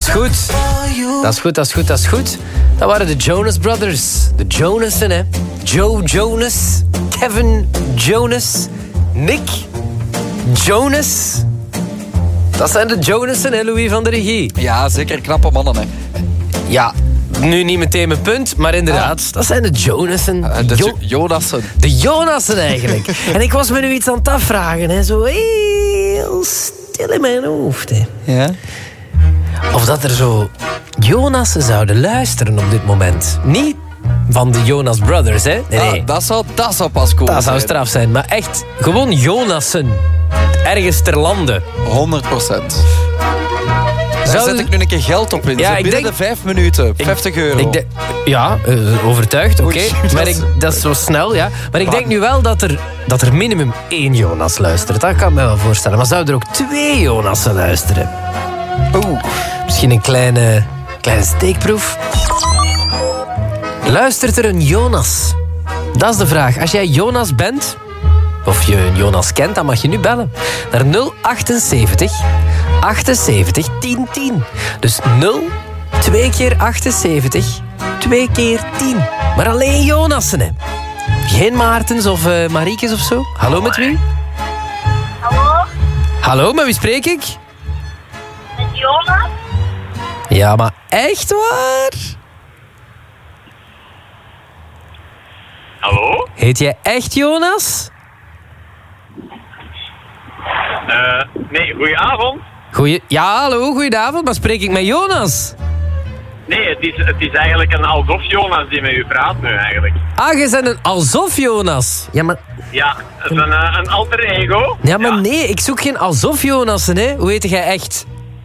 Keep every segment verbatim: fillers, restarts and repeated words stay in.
goed. Dat is goed, dat is goed, dat is goed. Dat waren de Jonas Brothers. De Jonassen, hè. Joe Jonas, Kevin Jonas, Nick Jonas. Dat zijn de Jonassen, hè, Louis van de regie. Ja, zeker knappe mannen, hè. Ja, nu niet meteen mijn punt, maar inderdaad, ah. dat zijn de Jonassen. Uh, de jo- Jonassen. De Jonassen eigenlijk. En ik was me nu iets aan het afvragen, hè. Zo heel stil in mijn hoofd, hè. Ja. Of dat er zo Jonassen zouden luisteren op dit moment. Niet van de Jonas Brothers, hè. Nee, nee. Ah, dat, zou, dat zou pas cool Dat zijn. zou straf zijn, maar echt gewoon Jonassen. Ergens ter lande. honderd procent. Daar Zou- zet ik nu een keer geld op in. Ja, Zo ik binnen denk- de vijf minuten. vijftig euro. Ik de- ja, uh, overtuigd, oké. Oei, Maar dat is- ik, dat is zo snel, ja. Maar ik denk nu wel dat er, dat er minimum één Jonas luistert. Dat kan ik me wel voorstellen. Maar zouden er ook twee Jonassen luisteren? Oeh, misschien een kleine, kleine steekproef. Luistert er een Jonas? Dat is de vraag. Als jij Jonas bent, of je een Jonas kent, dan mag je nu bellen. Naar nul achtenzeventig achtenzeventig tien tien. Dus nul, twee keer achtenzeventig, twee keer tien. Maar alleen Jonassen, hè. Geen Maartens of uh, Mariekes of zo. Hallo, met wie? Hallo, Hallo, met wie spreek ik? met Jonas. Ja, maar echt waar? Hallo? Heet jij echt Jonas? Uh, nee, goedenavond. Goeie... Ja, hallo, goedenavond, maar spreek ik met Jonas? Nee, het is, het is eigenlijk een alsof Jonas die met u praat nu eigenlijk. Ah, je bent een alsof Jonas. Ja, maar, Ja, het is een, uh, een alter ego. ja, maar nee, ik zoek geen alsof Jonassen, hè. Hoe heet jij echt?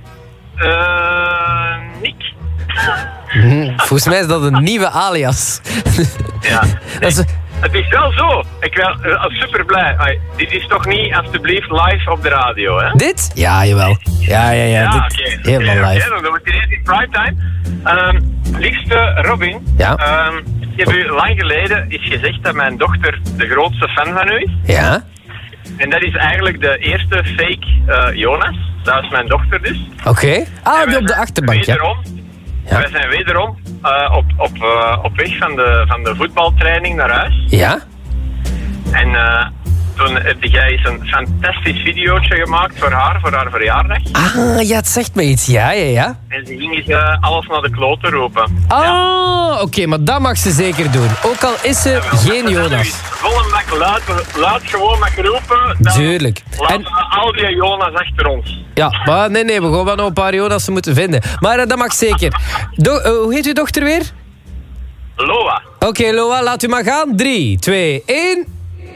Uh, Nick. Hm, volgens mij is dat een nieuwe alias. Ja. Dat is... Het is wel zo. Ik ben uh, super blij. Ay, dit is toch niet alsjeblieft live op de radio, hè? Dit? Ja, jawel. Ja, ja, ja. Ja, dit... oké. Helemaal Oké, live. oké, dan wordt het ineens in primetime. Um, liefste Robin, Ja? um, ik heb u lang geleden is gezegd dat mijn dochter de grootste fan van u is. Ja? En dat is eigenlijk de eerste fake uh, Jonas. Dat is mijn dochter dus. Oké. Okay. Ah, En die wij op de zijn achterbank, ja. wederom, Ja. Wij zijn wederom uh, op, op, uh, op weg van de, van de voetbaltraining naar huis. Ja? En uh, toen heb jij eens een fantastisch videootje gemaakt voor haar, voor haar verjaardag. Ah, ja, het zegt me iets. Ja, ja, ja. En ze ging eens uh, alles naar de kloten roepen. Ah, Ja. oké, okay, maar dat mag ze zeker doen. Ook al is ze geen Jonas. Vol een bak luid, luid gewoon mag roepen. Dan Tuurlijk. laten En- we al die Jonas achter ons. Ja, maar nee, nee, we gaan wel nog een paar Jonassen moeten vinden. Maar uh, dat mag zeker. Do- uh, hoe heet uw dochter weer? Loa. Oké, okay, Loa, laat u maar gaan. drie, twee, één.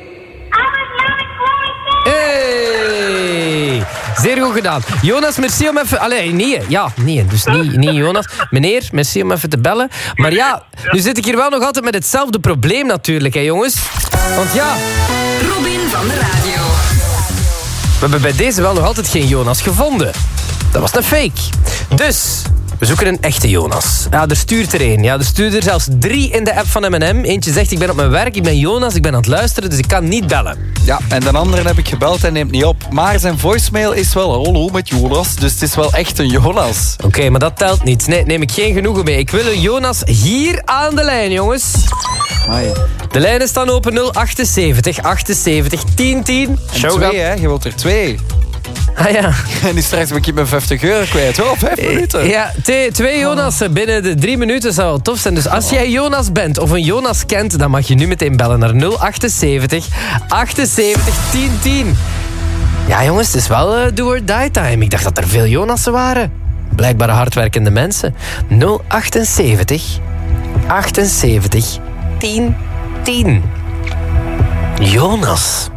Hey! Zeer goed gedaan. Jonas, merci om even... Allee, nee, ja, nee, dus niet, niet Jonas. Meneer, merci om even te bellen. Maar ja, nu zit ik hier wel nog altijd met hetzelfde probleem natuurlijk, hè jongens. Want ja... Robin van de radio. We hebben bij deze wel nog altijd geen Jonas gevonden. Dat was een fake. Dus... we zoeken een echte Jonas. Ja, er stuurt er één. Ja, er stuurt er zelfs drie in de app van M en M. Eentje zegt, ik ben op mijn werk, ik ben Jonas, ik ben aan het luisteren, dus ik kan niet bellen. Ja, en de andere heb ik gebeld en neemt niet op. Maar zijn voicemail is wel hallo met Jonas. Dus het is wel echt een Jonas. Oké, okay, maar dat telt niet. Nee, neem ik geen genoegen mee. Ik wil een Jonas hier aan de lijn, jongens. Amai. De lijnen staan open nul achtenzeventig achtenzeventig tien tien. En Show twee, gaat- hè? Je wilt er twee. Ah ja. En nu straks ben ik mijn vijftig euro kwijt. Oh, vijf minuten. Ja, twee, twee Jonassen binnen de drie minuten zou wel tof zijn. Dus als jij Jonas bent of een Jonas kent, dan mag je nu meteen bellen naar nul achtenzeventig achtenzeventig tien tien. Ja jongens, het is wel uh, do or die time. Ik dacht dat er veel Jonassen waren. Blijkbaar hardwerkende mensen. nul achtenzeventig achtenzeventig tien tien. Jonas.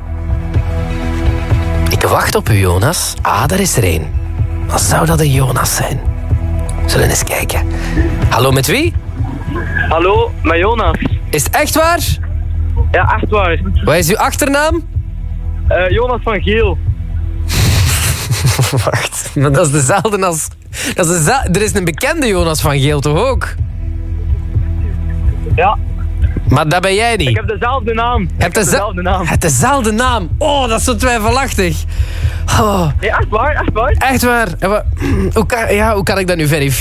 Ik wacht op u, Jonas. Ah, daar is er één. Wat zou dat een Jonas zijn? Zullen we eens kijken. Hallo, met wie? Hallo, met Jonas. Is het echt waar? Ja, echt waar. Wat is uw achternaam? Uh, Jonas van Geel. Wacht, maar dat is dezelfde als... Dat is dezelfde... Er is een bekende Jonas van Geel toch ook? Ja, Maar dat ben jij niet. ik heb dezelfde naam. Ik Je hebt heb deze- dezelfde naam. Je hebt dezelfde naam. Oh, dat is zo twijfelachtig. Oh, Nee, echt waar, echt waar. echt waar. En wa- Hoe kan, ja, hoe kan ik dat nu verifiëren?